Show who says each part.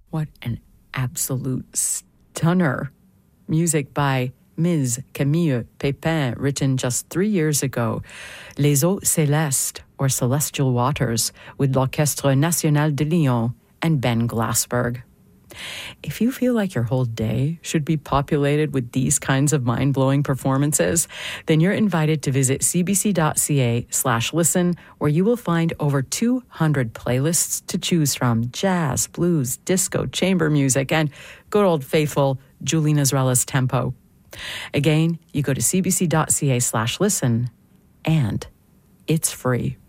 Speaker 1: What an absolute stunner. Music by Ms. Camille Pépin, written just 3 years ago. Les Eaux Célestes, or Celestial Waters, with l'Orchestre National de Lyon and Ben Glassberg. If you feel like your whole day should be populated with these kinds of mind-blowing performances, then you're invited to visit cbc.ca/listen, where you will find over 200 playlists to choose from: jazz, blues, disco, chamber music, and good old faithful Julie Nazrela's tempo. Again, you go to cbc.ca/listen, and it's free.